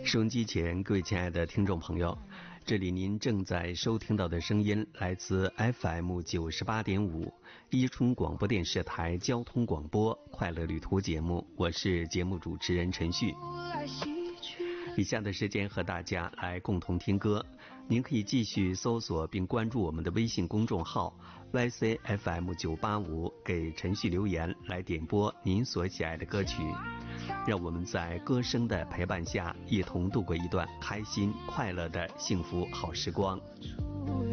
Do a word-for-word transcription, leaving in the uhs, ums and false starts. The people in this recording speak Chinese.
收音机前，各位亲爱的听众朋友，这里您正在收听到的声音来自 F M 九十八点五伊春广播电视台交通广播快乐旅途节目，我是节目主持人陈旭。以下的时间和大家来共同听歌，您可以继续搜索并关注我们的微信公众号 Y C F M 九八五，给陈旭留言来点播您所喜爱的歌曲。让我们在歌声的陪伴下，一同度过一段开心快乐的幸福好时光。